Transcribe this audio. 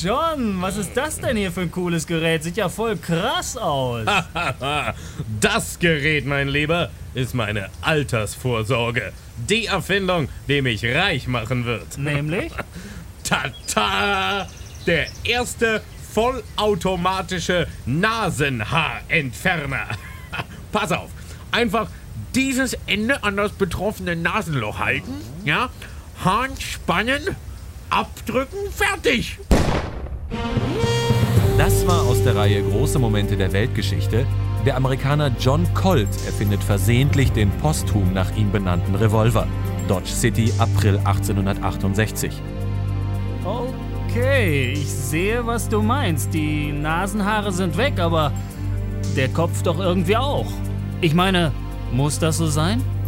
John, was ist das denn hier für ein cooles Gerät? Sieht ja voll krass aus. Das Gerät, mein Lieber, ist meine Altersvorsorge. Die Erfindung, die mich reich machen wird. Nämlich? Tata! Der erste vollautomatische Nasenhaarentferner. Pass auf, einfach dieses Ende an das betroffene Nasenloch halten, ja, Hahn spannen, abdrücken, fertig. Das war aus der Reihe Große Momente der Weltgeschichte. Der Amerikaner John Colt erfindet versehentlich den posthum nach ihm benannten Revolver. Dodge City, April 1868. Okay, ich sehe, was du meinst. Die Nasenhaare sind weg, aber der Kopf doch irgendwie auch. Ich meine, muss das so sein?